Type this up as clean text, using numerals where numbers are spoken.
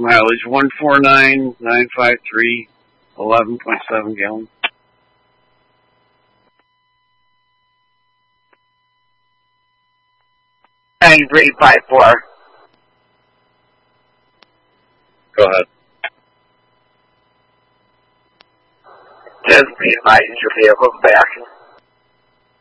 Mileage 149,953, 11.7 gallons. And 354. Go ahead. Just be advised your vehicle's back.